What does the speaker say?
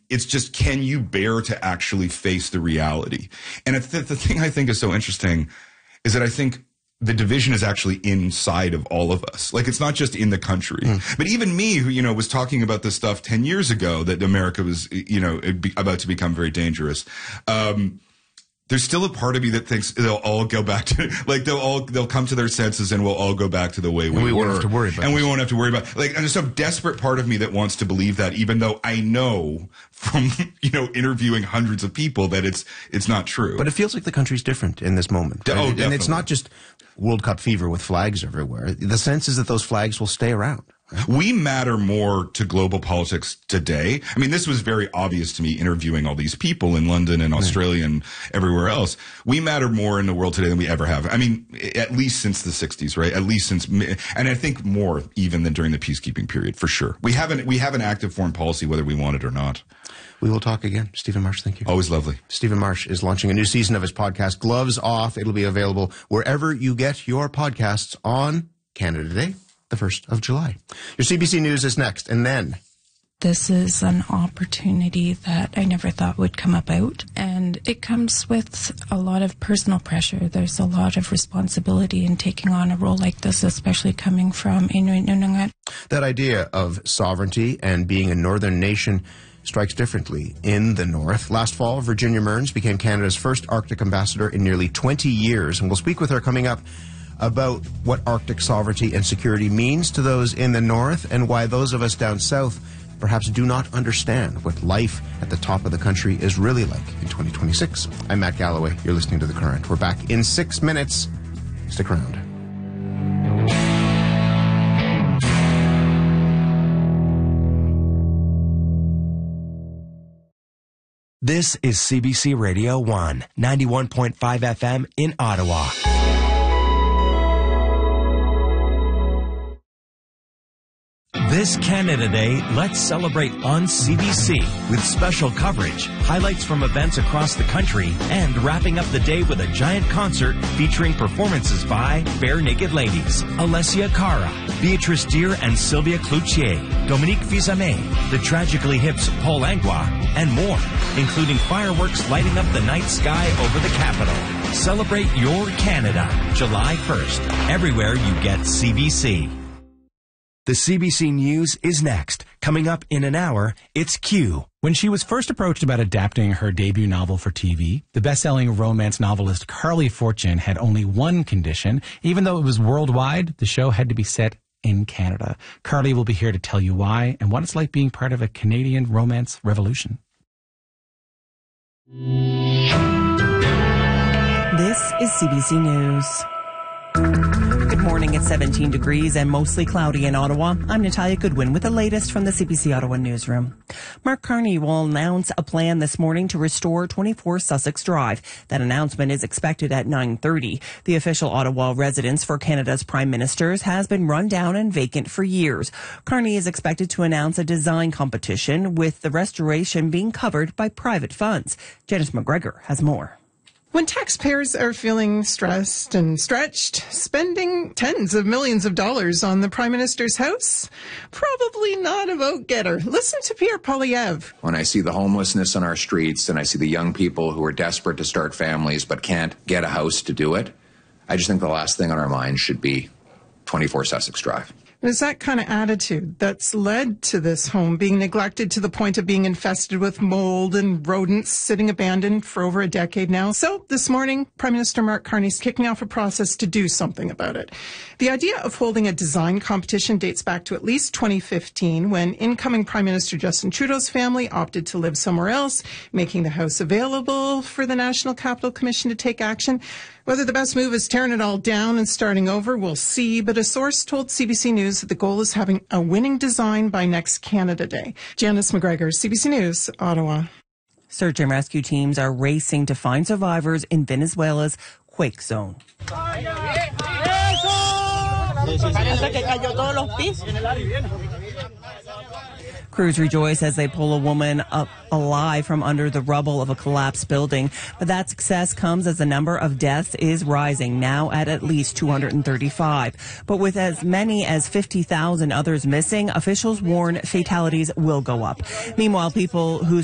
It's just, can you bear to actually face the reality? And the thing I think is so interesting is that I think the division is actually inside of all of us. Like, it's not just in the country. But even me, who, was talking about this stuff 10 years ago, that America was, about to become very dangerous. There's still a part of me that thinks they'll all go back to, like, they'll come to their senses and we'll all go back to the way we were. Won't have to worry about it. And we won't have to worry about, like, and there's some desperate part of me that wants to believe that, even though I know from, interviewing hundreds of people that it's not true. But it feels like the country's different in this moment. Right? Oh, definitely. And it's not just World Cup fever with flags everywhere. The sense is that those flags will stay around. We matter more to global politics today. I mean, this was very obvious to me interviewing all these people in London and Australia and everywhere else. We matter more in the world today than we ever have. I mean, at least since the 60s, right? At least since, and I think more even than during the peacekeeping period, for sure. We have an active foreign policy, whether we want it or not. We will talk again. Stephen Marsh, thank you. Always lovely. Stephen Marsh is launching a new season of his podcast, Gloves Off. It'll be available wherever you get your podcasts on Canada Day, the 1st of July. Your CBC News is next, and then... This is an opportunity that I never thought would come about, and it comes with a lot of personal pressure. There's a lot of responsibility in taking on a role like this, especially coming from Inuit Nunangat. That idea of sovereignty and being a northern nation strikes differently in the north. Last fall, Virginia Mearns became Canada's first Arctic ambassador in nearly 20 years, and we'll speak with her coming up about what Arctic sovereignty and security means to those in the north and why those of us down south perhaps do not understand what life at the top of the country is really like in 2026. I'm Matt Galloway. You're listening to The Current. We're back in 6 minutes. Stick around. This is CBC Radio 1, 91.5 FM in Ottawa. This Canada Day, let's celebrate on CBC with special coverage, highlights from events across the country, and wrapping up the day with a giant concert featuring performances by Bare Naked Ladies, Alessia Cara, Beatrice Deer and Sylvia Cloutier, Dominique Fils-Aimé, the Tragically Hip's Paul Langlois, and more, including fireworks lighting up the night sky over the capital. Celebrate your Canada, July 1st, everywhere you get CBC. The CBC News is next. Coming up in an hour, it's Q. When she was first approached about adapting her debut novel for TV, the best-selling romance novelist Carly Fortune had only one condition. Even though it was worldwide, the show had to be set in Canada. Carly will be here to tell you why and what it's like being part of a Canadian romance revolution. This is CBC News. Good morning. It's 17 degrees and mostly cloudy in Ottawa. I'm Natalia Goodwin with the latest from the CBC Ottawa newsroom. Mark Carney will announce a plan this morning to restore 24 Sussex Drive. That announcement is expected at 9:30. The official Ottawa residence for Canada's Prime Ministers has been run down and vacant for years. Carney is expected to announce a design competition with the restoration being covered by private funds. Janice McGregor has more. When taxpayers are feeling stressed and stretched, spending tens of millions of dollars on the Prime Minister's house? Probably not a vote-getter. Listen to Pierre Poilievre. When I see the homelessness on our streets and I see the young people who are desperate to start families but can't get a house to do it, I just think the last thing on our minds should be 24 Sussex Drive. It's that kind of attitude that's led to this home being neglected to the point of being infested with mold and rodents, sitting abandoned for over a decade now. So this morning, Prime Minister Mark Carney's kicking off a process to do something about it. The idea of holding a design competition dates back to at least 2015, when incoming Prime Minister Justin Trudeau's family opted to live somewhere else, making the house available for the National Capital Commission to take action. Whether the best move is tearing it all down and starting over, we'll see. But a source told CBC News that the goal is having a winning design by next Canada Day. Janice McGregor, CBC News, Ottawa. Search and rescue teams are racing to find survivors in Venezuela's quake zone. Crews rejoice as they pull a woman up alive from under the rubble of a collapsed building. But that success comes as the number of deaths is rising, now at least 235. But with as many as 50,000 others missing, officials warn fatalities will go up. Meanwhile, people who